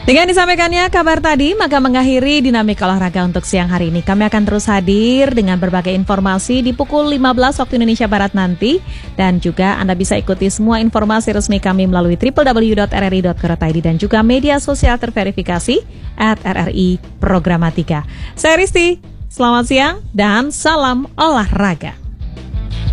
Dengan disampaikannya kabar tadi, maka mengakhiri Dinamika Olahraga untuk siang hari ini. Kami akan terus hadir dengan berbagai informasi di pukul 15 waktu Indonesia Barat nanti. Dan juga Anda bisa ikuti semua informasi resmi kami melalui www.rri.co.id dan juga media sosial terverifikasi @RRI Programatika. Saya Risti, selamat siang dan salam olahraga.